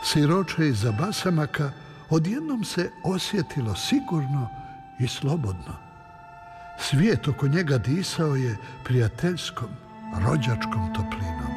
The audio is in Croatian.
Siroče iza basamaka odjednom se osjetilo sigurno i slobodno. Svijet oko njega disao je prijateljskom, rođačkom toplinom.